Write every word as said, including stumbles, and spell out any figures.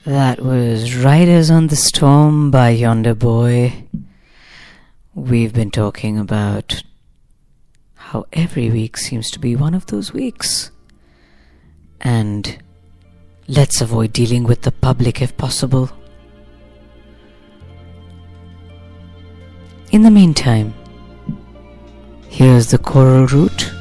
That was Riders on the Storm by Yonder Boy. We've been talking about how every week seems to be one of those weeks. And let's avoid dealing with the public if possible. In the meantime, here's the Choral Route